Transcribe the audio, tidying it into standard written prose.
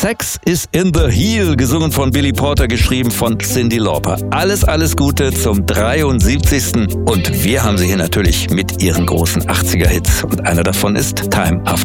Sex is in the Heel, gesungen von Billy Porter, geschrieben von Cyndi Lauper. Alles Gute zum 73. Und wir haben sie hier natürlich mit ihren großen 80er-Hits. Und einer davon ist Time After